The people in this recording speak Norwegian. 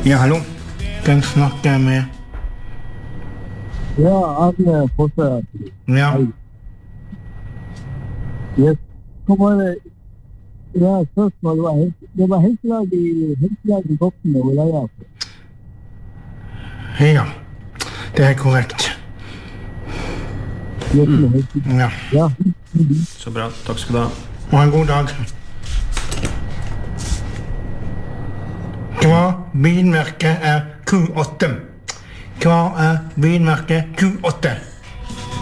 Ja, hallo. Hvem snakker jeg med? Ja, Arne Fosse. Ja. Yes. Hva var det? Ja, spørsmål det var helselag i Bokten og Leia. Ja, det er korrekt. Ja. Ja. Så bra, takk skal du ha. Ha en god dag. Hva bilmerket er Q8? Hva er bilmerket Q8?